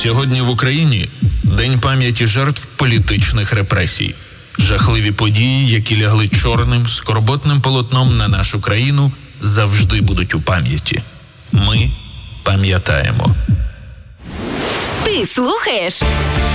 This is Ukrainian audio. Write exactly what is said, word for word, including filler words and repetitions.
Сьогодні в Україні День пам'яті жертв політичних репресій. Жахливі події, які лягли чорним, скорботним полотном на нашу країну, завжди будуть у пам'яті. Ми пам'ятаємо. Ти слухаєш